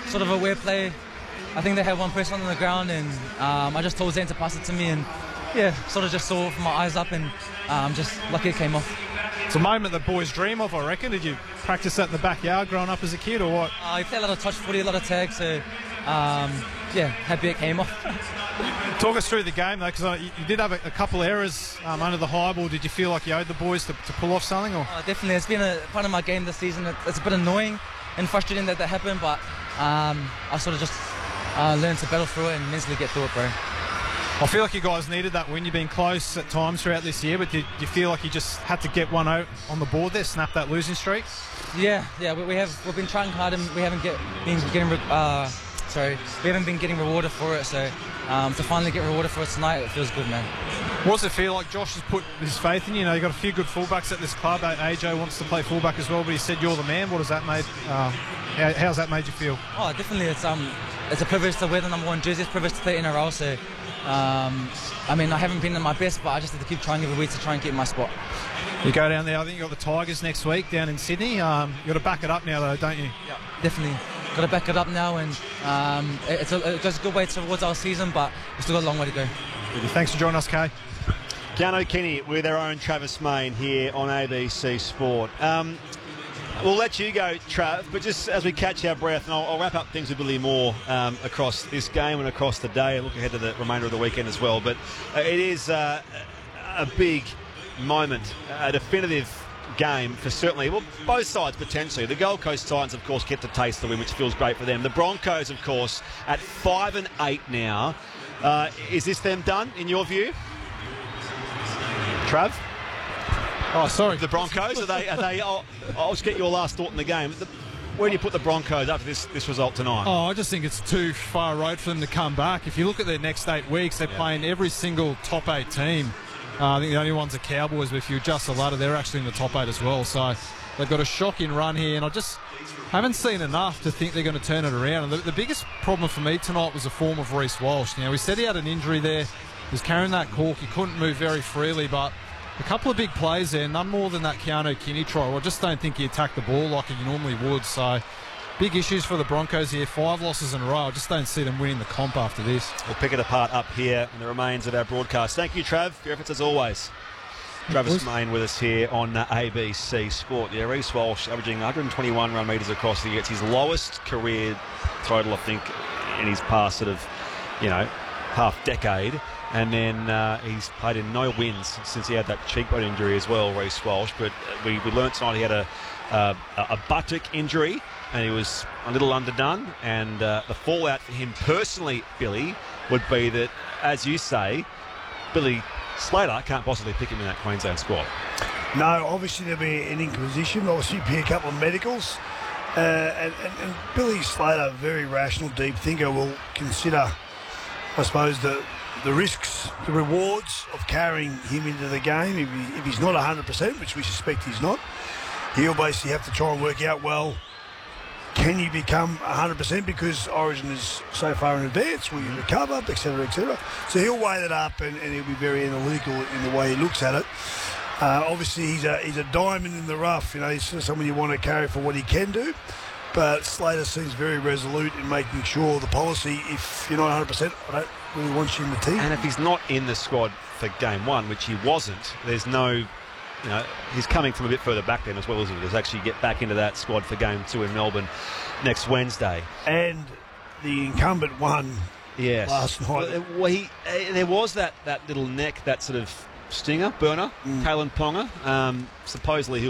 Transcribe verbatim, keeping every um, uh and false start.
sort of a weird play. I think they had one person on the ground, and um, I just told Zane to pass it to me, and yeah, sort of just saw with my eyes up, and um, just lucky it came off. It's a moment that boys dream of, I reckon. Did you practice that in the backyard growing up as a kid, or what? Uh, I played a lot of touch footy, a lot of tags, so um, yeah, happy it came off. Talk us through the game, though, because uh, you, you did have a, a couple errors um, under the high ball. Did you feel like you owed the boys to, to pull off something? Or? Uh, definitely, it's been a part of my game this season. It, it's a bit annoying and frustrating that that happened, but um, I sort of just uh, learned to battle through it and mentally get through it, bro. I feel like you guys needed that win. You've been close at times throughout this year, but did you feel like you just had to get one out on the board there, snap that losing streak? Yeah, yeah, we, we have we've been trying hard and we haven't get been getting uh, sorry we haven't been getting rewarded for it. So um, to finally get rewarded for it tonight, it feels good, man. What does it feel like? Josh has put his faith in you. You know, you've got a few good fullbacks at this club. A J wants to play fullback as well, but he said you're the man. What does that made? Uh, how, how's that made you feel? Oh, definitely. It's um, it's a privilege to wear the number one jersey. It's a privilege to play in a row. So. Um, I mean, I haven't been at my best, but I just have to keep trying every week to try and get my spot. You go down there, I think you've got the Tigers next week down in Sydney. Um, you've got to back it up now, though, don't you? Yeah, definitely. Got to back it up now, and um, it's a, it goes a good way towards our season, but we've still got a long way to go. Thanks for joining us, Kay. Keanu Kenny with our own Travis Main here on A B C Sport. Um, We'll let you go, Trav, but just as we catch our breath, and I'll, I'll wrap up things with Billy Moore um, across this game and across the day, and look ahead to the remainder of the weekend as well. But uh, it is uh, a big moment, a definitive game for certainly, well, both sides potentially. The Gold Coast Titans, of course, get to taste the win, which feels great for them. The Broncos, of course, at five and eight now. Uh, is this them done, in your view? Trav? Oh, sorry. The Broncos, are they? Are they? I'll, I'll just get your last thought in the game. The, where do you put the Broncos after this, this result tonight? Oh, I just think it's too far a road for them to come back. If you look at their next eight weeks, they're yeah. playing every single top eight team. Uh, I think the only ones are Cowboys, but if you adjust the ladder, they're actually in the top eight as well. So they've got a shocking run here, and I just haven't seen enough to think they're going to turn it around. And the, the biggest problem for me tonight was the form of Reece Walsh. Now, we said he had an injury there. He was carrying that cork. He couldn't move very freely, but a couple of big plays there, none more than that Keanu Kenny try. I just don't think he attacked the ball like he normally would. So big issues for the Broncos here. Five losses in a row. I just don't see them winning the comp after this. We'll pick it apart up here in the remains of our broadcast. Thank you, Trav, for your efforts as always. Travis Main with us here on uh, A B C Sport. Yeah, Reece Walsh averaging one hundred twenty-one run metres across the year. It's his lowest career total, I think, in his past sort of, you know, half decade. And then uh, he's played in no wins since he had that cheekbone injury as well, Reece Walsh. But we, we learnt tonight he had a, uh, a buttock injury and he was a little underdone. And uh, the fallout for him personally, Billy, would be that, as you say, Billy Slater can't possibly pick him in that Queensland squad. No, obviously there'll be an inquisition. Obviously be a couple of medicals. Uh, and, and, and Billy Slater, very rational, deep thinker, will consider, I suppose, the... the risks, the rewards of carrying him into the game. If, he, if he's not one hundred percent, which we suspect he's not, he'll basically have to try and work out, well, can you become one hundred percent because Origin is so far in advance, will you recover, et cetera, et cetera. So he'll weigh that up and, and he'll be very analytical in the way he looks at it. Uh, obviously, he's a, he's a diamond in the rough. You know, he's sort of someone you want to carry for what he can do. But Slater seems very resolute in making sure the policy, if you're not one hundred percent, I don't really want you in the team. And if he's not in the squad for game one, which he wasn't, there's no, you know, he's coming from a bit further back then as well, isn't he? Does actually get back into that squad for game two in Melbourne next Wednesday. And the incumbent won yes. last night. Well, well, he, uh, there was that, that little neck, that sort of stinger, burner, mm. Kalen Ponga. Um, supposedly he'll